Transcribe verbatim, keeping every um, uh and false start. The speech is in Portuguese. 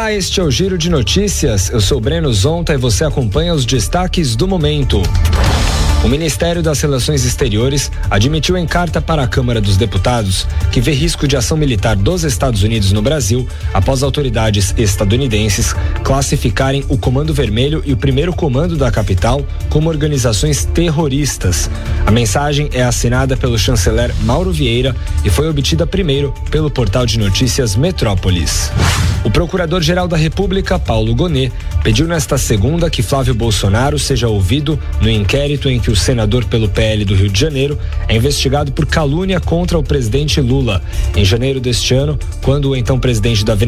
Olá, este é o Giro de Notícias. Eu sou Breno Zonta e você acompanha os destaques do momento. O Ministério das Relações Exteriores admitiu em carta para a Câmara dos Deputados que vê risco de ação militar dos Estados Unidos no Brasil após autoridades estadunidenses classificarem o Comando Vermelho e o Primeiro Comando da capital como organizações terroristas. A mensagem é assinada pelo chanceler Mauro Vieira e foi obtida primeiro pelo portal de notícias Metrópolis. O Procurador-Geral da República, Paulo Gonet, pediu nesta segunda que Flávio Bolsonaro seja ouvido no inquérito em que o senador pelo P L do Rio de Janeiro é investigado por calúnia contra o presidente Lula. Em janeiro deste ano, quando o então presidente da Venezuela